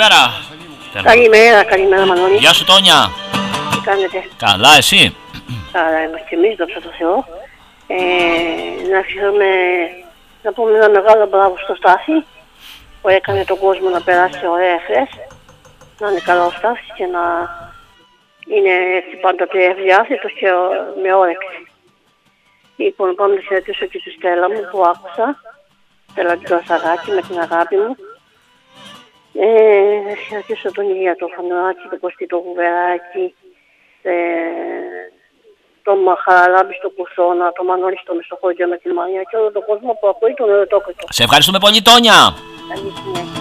καλημέρα. Καλημέρα Μανώλη. Γεια σου Τόνια. Τι κάνετε? Καλά, εσύ? Καλά είμαστε και εμείς, δόξα τω Θεώ. Να ευχηθούμε, να πούμε ένα μεγάλο μπράβο στο Στάθη που έκανε τον κόσμο να περάσει ωραία χθες. Να είναι καλά ο Στάθης και να είναι έτσι πάντοτε ευδιάθετος και με όρεξη. Λοιπόν, πάμε να χαιρετήσω και τη Στέλλα μου που άκουσα. Στέλλα την Κασαγάκη με την αγάπη μου. Να χαιρετήσω τον Ηλία το Φανουράκη, τον Κωστή το Γουβεράκη, τον Μαχαραλάμπη στο Κουσόνα, τον Μανώλη στο Μεσοχώριο με τη Μαρία και όλο τον κόσμο που ακούει τον Ερωτόκριτο. Σε ευχαριστούμε πολύ Τόνια. Καλή συνέχεια.